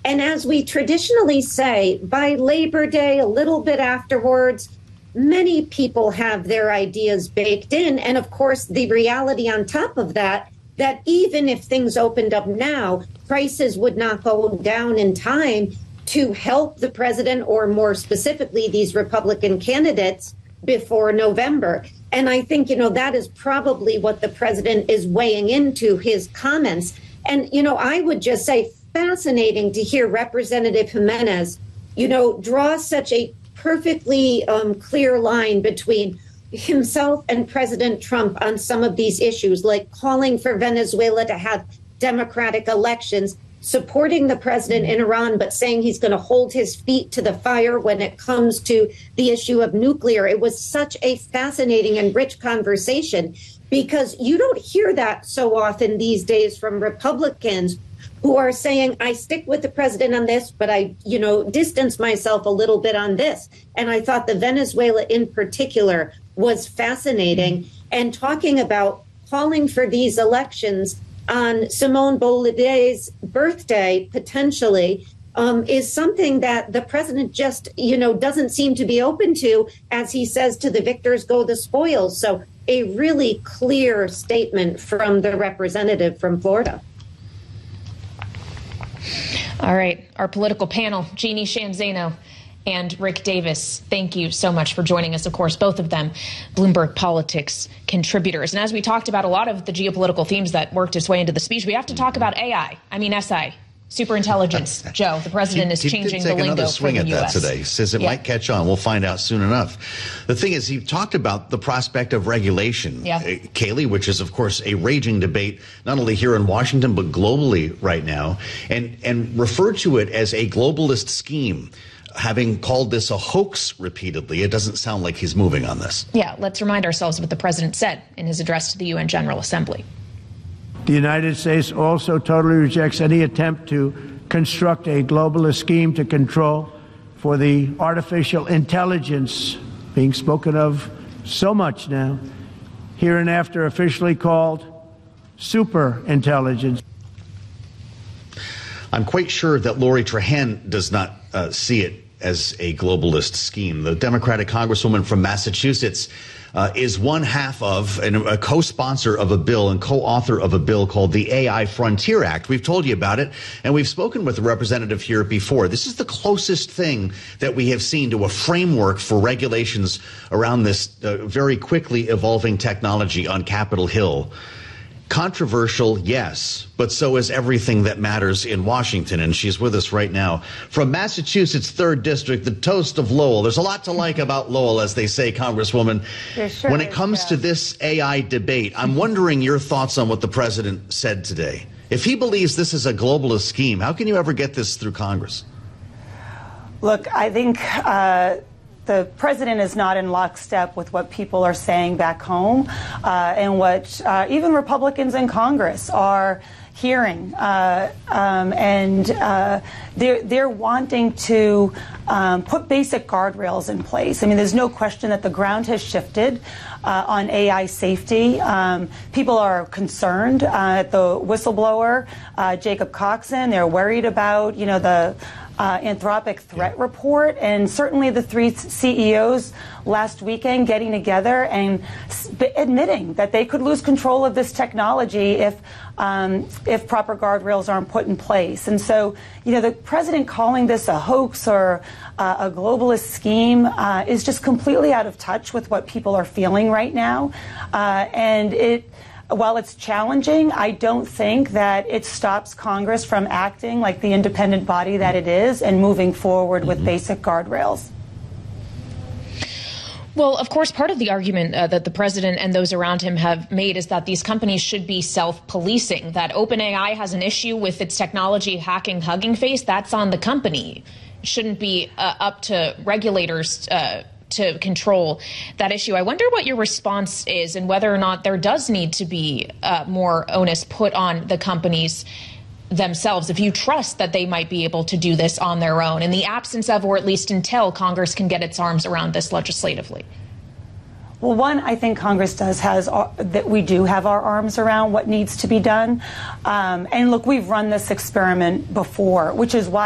And as we traditionally say, by Labor Day, a little bit afterwards, many people have their ideas baked in. And of course, the reality on top of that, that even if things opened up now, prices would not go down in time to help the president, or more specifically, these Republican candidates before November. And I think, that is probably what the president is weighing into his comments. And, I would just say fascinating to hear Representative Jimenez, draw such a perfectly clear line between himself and President Trump on some of these issues, like calling for Venezuela to have democratic elections, supporting the president in Iran, but saying he's going to hold his feet to the fire when it comes to the issue of nuclear. It was such a fascinating and rich conversation, because you don't hear that so often these days from Republicans who are saying, I stick with the president on this, but I, distance myself a little bit on this. And I thought the Venezuela in particular was fascinating, and talking about calling for these elections on Simone Bolivar's birthday, potentially, is something that the president just, doesn't seem to be open to. As he says, to the victors go the spoils. So a really clear statement from the representative from Florida. All right. Our political panel, Jeannie Sheehan Zaino and Rick Davis, thank you so much for joining us. Of course, both of them Bloomberg Politics contributors. And as we talked about a lot of the geopolitical themes that worked its way into the speech, we have to talk about SI. Superintelligence. Joe, the president is changing the lingo for the U.S. He did take another swing at that today. Says it might catch on. We'll find out soon enough. The thing is, he talked about the prospect of regulation, Kayleigh, which is, of course, a raging debate, not only here in Washington, but globally right now, and referred to it as a globalist scheme. Having called this a hoax repeatedly, it doesn't sound like he's moving on this. Yeah, let's remind ourselves what the president said in his address to the UN General Assembly. The United States also totally rejects any attempt to construct a globalist scheme to control for the artificial intelligence being spoken of so much now, hereinafter officially called superintelligence. I'm quite sure that Lori Trahan does not see it as a globalist scheme. The Democratic Congresswoman from Massachusetts is one half of and a co-sponsor of a bill and co-author of a bill called the AI Frontier Act. We've told you about it, and we've spoken with the representative here before. This is the closest thing that we have seen to a framework for regulations around this very quickly evolving technology on Capitol Hill. Controversial, yes, but so is everything that matters in Washington. And she's with us right now from Massachusetts' 3rd District, the toast of Lowell. There's a lot to like about Lowell, as they say, Congresswoman. Sure when it comes to this AI debate, I'm wondering your thoughts on what the president said today. If he believes this is a globalist scheme, how can you ever get this through Congress? Look, I think the president is not in lockstep with what people are saying back home and what even Republicans in Congress are hearing. They're wanting to put basic guardrails in place. I mean, there's no question that the ground has shifted on AI safety. People are concerned at the whistleblower, Jacob Coxon. They're worried about, the Anthropic threat report, and certainly the 3 CEOs last weekend getting together and admitting that they could lose control of this technology if proper guardrails aren't put in place. And so, the president calling this a hoax or a globalist scheme is just completely out of touch with what people are feeling right now. While it's challenging, I don't think that it stops Congress from acting like the independent body that it is and moving forward with basic guardrails. Well, of course, part of the argument that the president and those around him have made is that these companies should be self-policing, that OpenAI has an issue with its technology hacking Hugging Face. That's on the company. It shouldn't be up to regulators to control that issue. I wonder what your response is and whether or not there does need to be more onus put on the companies themselves, if you trust that they might be able to do this on their own in the absence of, or at least until Congress can get its arms around this legislatively. Well, one, I think Congress that we do have our arms around what needs to be done. And look, we've run this experiment before, which is why